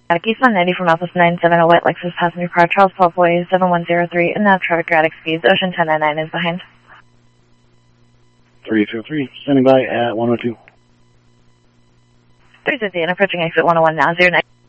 Eastbound 90 from Office 970 White Lexus passenger car, Charles Paul Boy 7103, and now traffic erratic speeds. Ocean 1099 is behind. 303, standing by at 102. 350 and approaching exit 101 now, 09.